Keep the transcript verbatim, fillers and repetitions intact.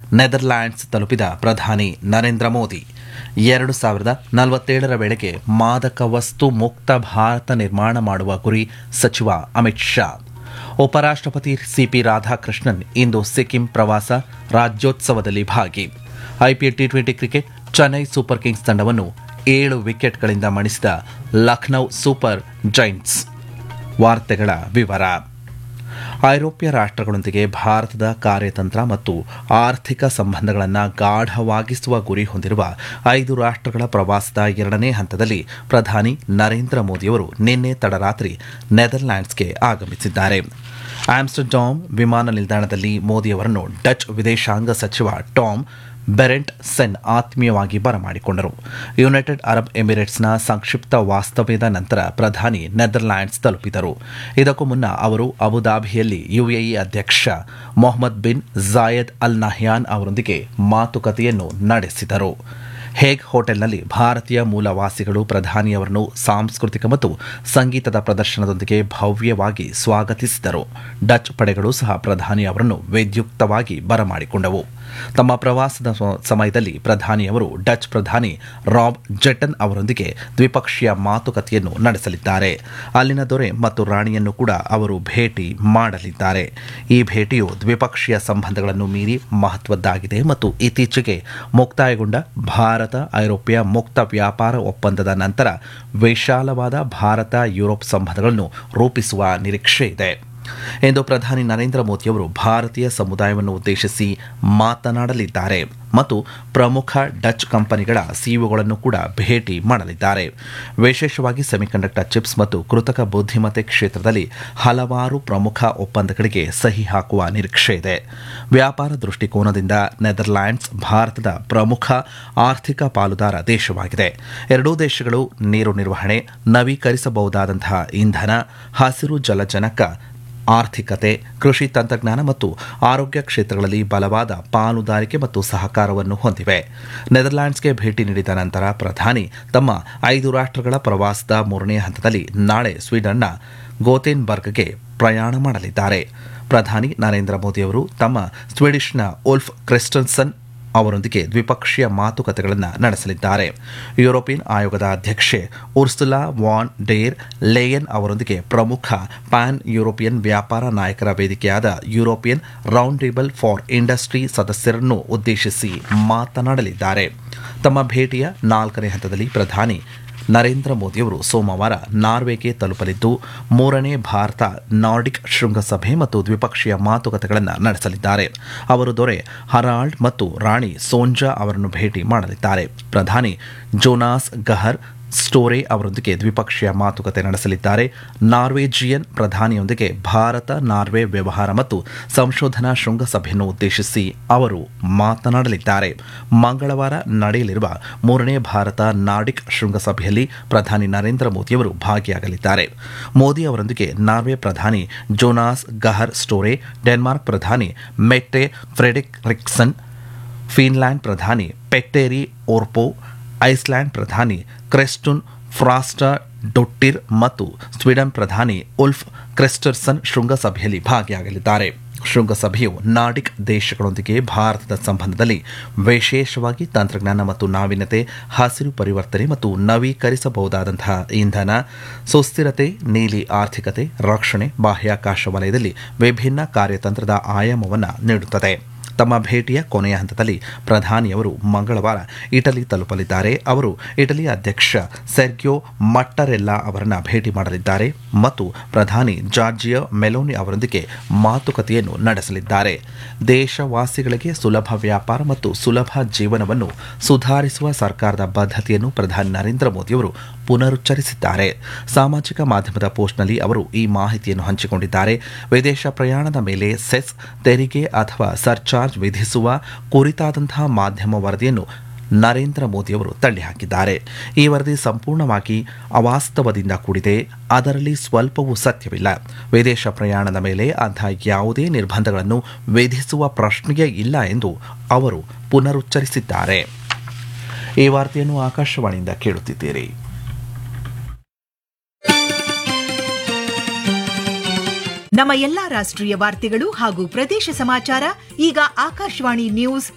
Netherlands ತಲುಪಿದ ಪ್ರಧಾನಿ ನರೇಂದ್ರ ಮೋದಿ. ಎರಡು ಸಾವಿರದ ನಲವತ್ತೇಳರ ವೇಳೆಗೆ ಮಾದಕ ವಸ್ತು ಮುಕ್ತ ಭಾರತ ನಿರ್ಮಾಣ ಮಾಡುವ ಗುರಿ ಸಚಿವ ಅಮಿತ್ ಶಾ. ಉಪರಾಷ್ಟ್ರಪತಿ ಸಿಪಿ ರಾಧಾಕೃಷ್ಣನ್ ಇಂದು ಸಿಕ್ಕಿಂ ಪ್ರವಾಸ, ರಾಜ್ಯೋತ್ಸವದಲ್ಲಿ ಭಾಗಿ. IPL T twenty cricket Chennai super Kings ತಂಡವನ್ನು ಏಳು ವಿಕೆಟ್ಗಳಿಂದ ಮಣಿಸಿದ ಲಖನೌ ಸೂಪರ್ ಜೈಂಟ್ಸ್. ವಾರ್ತೆಗಳ ವಿವರ. ಐರೋಪ್ಯ ರಾಷ್ಟ್ರಗಳೊಂದಿಗೆ ಭಾರತದ ಕಾರ್ಯತಂತ್ರ ಮತ್ತು ಆರ್ಥಿಕ ಸಂಬಂಧಗಳನ್ನು ಗಾಢವಾಗಿಸುವ ಗುರಿ ಹೊಂದಿರುವ ಐದು ರಾಷ್ಟ್ರಗಳ ಪ್ರವಾಸದ ಎರಡನೇ ಹಂತದಲ್ಲಿ ಪ್ರಧಾನಿ ನರೇಂದ್ರ ಮೋದಿಯವರು ನಿನ್ನೆ ತಡರಾತ್ರಿ ನೆದರ್ಲ್ಯಾಂಡ್ಸ್ಗೆ ಆಗಮಿಸಿದ್ದಾರೆ. ಆಮ್ಸ್ಟರ್ಡ್ಯಾಮ್ ವಿಮಾನ ನಿಲ್ದಾಣದಲ್ಲಿ ಮೋದಿಯವರನ್ನು ಡಚ್ ವಿದೇಶಾಂಗ ಸಚಿವ ಟಾಮ್ ಬೆರೆಂಟ್ ಸೆನ್ ಆತ್ಮೀಯವಾಗಿ ಬರಮಾಡಿಕೊಂಡರು. ಯುನೈಟೆಡ್ ಅರಬ್ ಎಮಿರೇಟ್ಸ್ನ ಸಂಕ್ಷಿಪ್ತ ವಾಸ್ತವ್ಯದ ನಂತರ ಪ್ರಧಾನಿ ನೆದರ್ಲ್ಯಾಂಡ್ಸ್ ತಲುಪಿದರು. ಇದಕ್ಕೂ ಮುನ್ನ ಅವರು ಅಬುಧಾಬಿಯಲ್ಲಿ ಯುಎಇ ಅಧ್ಯಕ್ಷ Mohammed bin Zayed Al Nahyan ಅವರೊಂದಿಗೆ ಮಾತುಕತೆಯನ್ನು ನಡೆಸಿದರು. ಹೇಗ್ ಹೋಟೆಲ್ನಲ್ಲಿ ಭಾರತೀಯ ಮೂಲವಾಸಿಗಳು ಪ್ರಧಾನಿಯವರನ್ನು ಸಾಂಸ್ಕೃತಿಕ ಮತ್ತು ಸಂಗೀತದ ಪ್ರದರ್ಶನದೊಂದಿಗೆ ಭವ್ಯವಾಗಿ ಸ್ವಾಗತಿಸಿದರು. ಡಚ್ ಪಡೆಗಳು ಸಹ ಪ್ರಧಾನಿ ಅವರನ್ನು ವಿದ್ಯುಕ್ತವಾಗಿ ಬರಮಾಡಿಕೊಂಡವು. ತಮ್ಮ ಪ್ರವಾಸದ ಸಮಯದಲ್ಲಿ ಪ್ರಧಾನಿಯವರು ಡಚ್ ಪ್ರಧಾನಿ ರಾಬ್ ಜೆಟನ್ ಅವರೊಂದಿಗೆ ದ್ವಿಪಕ್ಷೀಯ ಮಾತುಕತೆಯನ್ನು ನಡೆಸಲಿದ್ದಾರೆ. ಅಲ್ಲಿನ ದೊರೆ ಮತ್ತು ರಾಣಿಯನ್ನು ಕೂಡ ಅವರು ಭೇಟಿ ಮಾಡಲಿದ್ದಾರೆ. ಈ ಭೇಟಿಯು ದ್ವಿಪಕ್ಷೀಯ ಸಂಬಂಧಗಳನ್ನು ಮೀರಿ ಮಹತ್ವದ್ದಾಗಿದೆ ಮತ್ತು ಇತ್ತೀಚೆಗೆ ಮುಕ್ತಾಯಗೊಂಡ ಭಾರತ ಐರೋಪ್ಯ ಮುಕ್ತ ವ್ಯಾಪಾರ ಒಪ್ಪಂದದ ನಂತರ ವಿಶಾಲವಾದ ಭಾರತ ಯುರೋಪ್ ಸಂಬಂಧಗಳನ್ನು ರೂಪಿಸುವ ನಿರೀಕ್ಷೆ ಇದೆ ಎಂದು ಪ್ರಧಾನಿ ನರೇಂದ್ರ ಮೋದಿಯವರು ಭಾರತೀಯ ಸಮುದಾಯವನ್ನು ಉದ್ದೇಶಿಸಿ ಮಾತನಾಡಲಿದ್ದಾರೆ ಮತ್ತು ಪ್ರಮುಖ ಡಚ್ ಕಂಪನಿಗಳ ಸಿಇಒಗಳನ್ನು ಕೂಡ ಭೇಟಿ ಮಾಡಲಿದ್ದಾರೆ. ವಿಶೇಷವಾಗಿ ಸೆಮಿಕಂಡಕ್ಟರ್ ಚಿಪ್ಸ್ ಮತ್ತು ಕೃತಕ ಬುದ್ಧಿಮತ್ತೆ ಕ್ಷೇತ್ರದಲ್ಲಿ ಹಲವಾರು ಪ್ರಮುಖ ಒಪ್ಪಂದಗಳಿಗೆ ಸಹಿ ಹಾಕುವ ನಿರೀಕ್ಷೆ ಇದೆ. ವ್ಯಾಪಾರ ದೃಷ್ಟಿಕೋನದಿಂದ ನೆದರ್ಲ್ಯಾಂಡ್ಸ್ ಭಾರತದ ಪ್ರಮುಖ ಆರ್ಥಿಕ ಪಾಲುದಾರ ದೇಶವಾಗಿದೆ. ಎರಡೂ ದೇಶಗಳು ನೀರು ನಿರ್ವಹಣೆ, ನವೀಕರಿಸಬಹುದಾದಂತಹ ಇಂಧನ, ಹಸಿರು ಜಲಜನಕ, ಆರ್ಥಿಕತೆ, ಕೃಷಿ ತಂತ್ರಜ್ಞಾನ ಮತ್ತು ಆರೋಗ್ಯ ಕ್ಷೇತ್ರಗಳಲ್ಲಿ ಬಲವಾದ ಪಾಲುದಾರಿಕೆ ಮತ್ತು ಸಹಕಾರವನ್ನು ಹೊಂದಿವೆ. ನೆದರ್ಲ್ಯಾಂಡ್ಸ್ಗೆ ಭೇಟಿ ನೀಡಿದ ನಂತರ ಪ್ರಧಾನಿ ತಮ್ಮ ಐದು ರಾಷ್ಟ್ರಗಳ ಪ್ರವಾಸದ ಮೂರನೇ ಹಂತದಲ್ಲಿ ನಾಳೆ ಸ್ವೀಡನ್ನ ಗೋಥೆನ್ಬರ್ಗ್ಗೆ ಪ್ರಯಾಣ ಮಾಡಲಿದ್ದಾರೆ. ಪ್ರಧಾನಿ ನರೇಂದ್ರ ಮೋದಿಯವರು ತಮ್ಮ ಸ್ವೀಡಿಷ್ನ ಉಲ್ಫ್ ಕ್ರಿಸ್ಟನ್ಸನ್ ಅವರೊಂದಿಗೆ ದ್ವಿಪಕ್ಷೀಯ ಮಾತುಕತೆಗಳನ್ನು ನಡೆಸಲಿದ್ದಾರೆ. ಯುರೋಪಿಯನ್ ಆಯೋಗದ ಅಧ್ಯಕ್ಷೆ ಉರ್ಸುಲಾ ವಾನ್ ಡೇರ್ ಲೇಯನ್ ಅವರೊಂದಿಗೆ ಪ್ರಮುಖ ಪ್ಯಾನ್ ಯುರೋಪಿಯನ್ ವ್ಯಾಪಾರ ನಾಯಕರ ವೇದಿಕೆಯಾದ European round table for industry ಸದಸ್ಯರನ್ನು ಉದ್ದೇಶಿಸಿ ಮಾತನಾಡಲಿದ್ದಾರೆ. ತಮ್ಮ ಭೇಟಿಯ ನಾಲ್ಕನೇ ಹಂತದಲ್ಲಿ ಪ್ರಧಾನಿ ನರೇಂದ್ರ ಮೋದಿಯವರು ಸೋಮವಾರ ನಾರ್ವೆಗೆ ತಲುಪಲಿದ್ದು ಮೂರನೇ ಭಾರತ ನಾರ್ಡಿಕ್ ಶೃಂಗಸಭೆ ಮತ್ತು ದ್ವಿಪಕ್ಷೀಯ ಮಾತುಕತೆಗಳನ್ನು ನಡೆಸಲಿದ್ದಾರೆ. ಅವರು ದೊರೆ ಹರಾಲ್ಡ್ ಮತ್ತು ರಾಣಿ ಸೋಂಜಾ ಅವರನ್ನು ಭೇಟಿ ಮಾಡಲಿದ್ದಾರೆ. ಪ್ರಧಾನಿ ಜೋನಾಸ್ ಗಹರ್ ಸ್ಟೋರೆ ಅವರೊಂದಿಗೆ ದ್ವಿಪಕ್ಷೀಯ ಮಾತುಕತೆ ನಡೆಸಲಿದ್ದಾರೆ. ನಾರ್ವೇಜಿಯನ್ ಪ್ರಧಾನಿಯೊಂದಿಗೆ ಭಾರತ ನಾರ್ವೆ ವ್ಯವಹಾರ ಮತ್ತು ಸಂಶೋಧನಾ ಶೃಂಗಸಭೆಯನ್ನು ಉದ್ದೇಶಿಸಿ ಅವರು ಮಾತನಾಡಲಿದ್ದಾರೆ. ಮಂಗಳವಾರ ನಡೆಯಲಿರುವ ಮೂರನೇ ಭಾರತ ನಾರ್ಡಿಕ್ ಶೃಂಗಸಭೆಯಲ್ಲಿ ಪ್ರಧಾನಿ ನರೇಂದ್ರ ಮೋದಿಯವರು ಭಾಗಿಯಾಗಲಿದ್ದಾರೆ. ಮೋದಿ ಅವರೊಂದಿಗೆ ನಾರ್ವೆ ಪ್ರಧಾನಿ ಜೋನಾಸ್ ಗಹರ್ ಸ್ಟೋರೆ, ಡೆನ್ಮಾರ್ಕ್ ಪ್ರಧಾನಿ ಮೆಟ್ಟೆ ಫ್ರೆಡೆರಿಕ್ಸನ್, ಫಿನ್ಲ್ಯಾಂಡ್ ಪ್ರಧಾನಿ ಪೆಟ್ಟೇರಿ ಓರ್ಪೋ, ಐಸ್ಲ್ಯಾಂಡ್ ಪ್ರಧಾನಿ ಕ್ರೆಸ್ಟುನ್ ಫ್ರಾಸ್ಟಾ ಡೊಟ್ಟಿರ್ ಮತ್ತು ಸ್ವೀಡನ್ ಪ್ರಧಾನಿ ಉಲ್ಫ್ ಕ್ರಿಸ್ಟರ್ಸನ್ ಶೃಂಗಸಭೆಯಲ್ಲಿ ಭಾಗಿಯಾಗಲಿದ್ದಾರೆ. ಶೃಂಗಸಭೆಯು ನಾರ್ಡಿಕ್ ದೇಶಗಳೊಂದಿಗೆ ಭಾರತದ ಸಂಬಂಧದಲ್ಲಿ ವಿಶೇಷವಾಗಿ ತಂತ್ರಜ್ಞಾನ ಮತ್ತು ನಾವೀನ್ಯತೆ, ಹಸಿರು ಪರಿವರ್ತನೆ ಮತ್ತು ನವೀಕರಿಸಬಹುದಾದಂತಹ ಇಂಧನ, ಸುಸ್ಥಿರತೆ, ನೀಲಿ ಆರ್ಥಿಕತೆ, ರಕ್ಷಣೆ, ಬಾಹ್ಯಾಕಾಶ ವಲಯದಲ್ಲಿ ವಿಭಿನ್ನ ಕಾರ್ಯತಂತ್ರದ ಆಯಾಮವನ್ನು ನೀಡುತ್ತದೆ. ತಮ್ಮ ಭೇಟಿಯ ಕೊನೆಯ ಹಂತದಲ್ಲಿ ಪ್ರಧಾನಿಯವರು ಮಂಗಳವಾರ ಇಟಲಿ ತಲುಪಲಿದ್ದಾರೆ. ಅವರು ಇಟಲಿ ಅಧ್ಯಕ್ಷ ಸೆರ್ಗಿಯೋ ಮಟ್ಟರೆಲ್ಲಾ ಅವರನ್ನು ಭೇಟಿ ಮಾಡಲಿದ್ದಾರೆ ಮತ್ತು ಪ್ರಧಾನಿ ಜಾರ್ಜಿಯಾ ಮೆಲೋನಿ ಅವರೊಂದಿಗೆ ಮಾತುಕತೆಯನ್ನು ನಡೆಸಲಿದ್ದಾರೆ. ದೇಶವಾಸಿಗಳಿಗೆ ಸುಲಭ ವ್ಯಾಪಾರ ಮತ್ತು ಸುಲಭ ಜೀವನವನ್ನು ಸುಧಾರಿಸುವ ಸರ್ಕಾರದ ಬದ್ಧತೆಯನ್ನು ಪ್ರಧಾನಿ ನರೇಂದ್ರ ಮೋದಿಯವರು ಪುನರುಚ್ಚರಿಸಿದ್ದಾರೆ. ಸಾಮಾಜಿಕ ಮಾಧ್ಯಮದ ಪೋಸ್ಟ್ನಲ್ಲಿ ಅವರು ಈ ಮಾಹಿತಿಯನ್ನು ಹಂಚಿಕೊಂಡಿದ್ದಾರೆ. ವಿದೇಶ ಪ್ರಯಾಣದ ಮೇಲೆ ಸೆಸ್ ತೆರಿಗೆ ಅಥವಾ ಸರ್ಚಾರ್ಜ್ ವಿಧಿಸುವ ಕುರಿತಾದಂತಹ ಮಾಧ್ಯಮ ವರದಿಯನ್ನು ನರೇಂದ್ರ ಮೋದಿಯವರು ತಳ್ಳಿಹಾಕಿದ್ದಾರೆ. ಈ ವರದಿ ಸಂಪೂರ್ಣವಾಗಿ ಅವಾಸ್ತವದಿಂದ ಕೂಡಿದೆ, ಅದರಲ್ಲಿ ಸ್ವಲ್ಪವೂ ಸತ್ಯವಿಲ್ಲ. ವಿದೇಶ ಪ್ರಯಾಣದ ಮೇಲೆ ಅಂತಹ ಯಾವುದೇ ನಿರ್ಬಂಧಗಳನ್ನು ವಿಧಿಸುವ ಪ್ರಶ್ನೆಯೇ ಇಲ್ಲ ಎಂದು ಅವರು ಪುನರುಚ್ಚರಿಸಿದ್ದಾರೆ. ಈ ವಾರ್ತೆಯನ್ನು ಆಕಾಶವಾಣಿಯಿಂದ ಕೇಳುತ್ತಿದ್ದೀರಿ. ನಮ್ಮ ಎಲ್ಲಾ ರಾಷ್ಟ್ರೀಯ ವಾರ್ತೆಗಳು ಹಾಗೂ ಪ್ರದೇಶ ಸಮಾಚಾರ ಈಗ ಆಕಾಶವಾಣಿ ನ್ಯೂಸ್